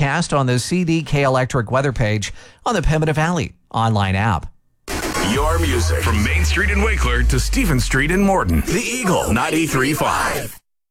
forecast on the CDK Electric weather page on the Pembina Valley online app. Your music from Main Street in Wakeler to Stephen Street in Morton. The Eagle 93.5.